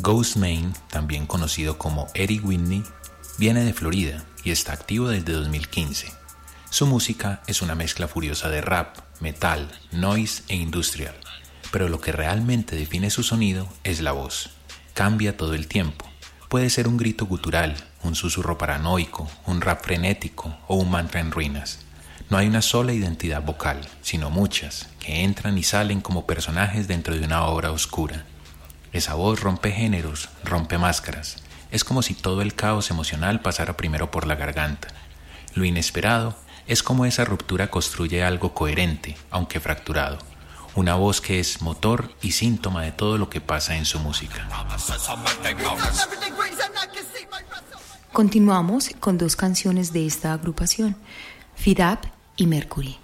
Ghostemane, también conocido como Eric Whitney, viene de Florida y está activo desde 2015. Su música es una mezcla furiosa de rap, metal, noise e industrial, pero lo que realmente define su sonido es la voz. Cambia todo el tiempo. Puede ser un grito gutural, un susurro paranoico, un rap frenético o un mantra en ruinas. No hay una sola identidad vocal, sino muchas, que entran y salen como personajes dentro de una obra oscura. Esa voz rompe géneros, rompe máscaras. Es como si todo el caos emocional pasara primero por la garganta. Lo inesperado es como esa ruptura construye algo coherente, aunque fracturado. Una voz que es motor y síntoma de todo lo que pasa en su música. Continuamos con dos canciones de esta agrupación, Feed Up y Mercury.